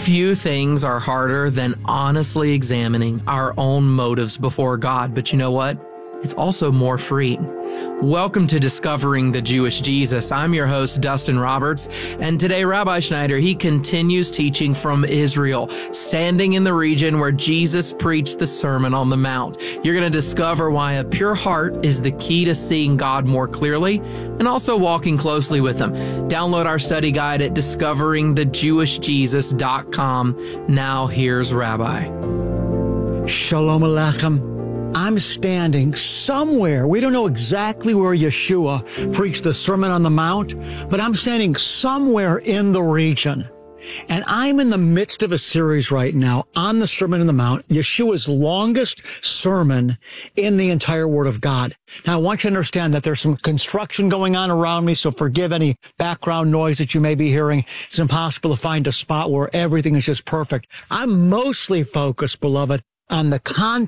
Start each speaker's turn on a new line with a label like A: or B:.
A: Few things are harder than honestly examining our own motives before God, but you know what? It's also more freeing. Welcome to Discovering the Jewish Jesus. I'm your host, Dustin Roberts, and today Rabbi Schneider, he continues teaching from Israel, standing in the region where Jesus preached the Sermon on the Mount. You're going to discover why a pure heart is the key to seeing God more clearly and also walking closely with Him. Download our study guide at discoveringthejewishjesus.com. Now here's Rabbi.
B: Shalom Aleichem. I'm standing somewhere. We don't know exactly where Yeshua preached the Sermon on the Mount, but I'm standing somewhere in the region. And I'm in the midst of a series right now on the Sermon on the Mount, Yeshua's longest sermon in the entire Word of God. Now, I want you to understand that there's some construction going on around me, so forgive any background noise that you may be hearing. It's impossible to find a spot where everything is just perfect. I'm mostly focused, beloved, on the content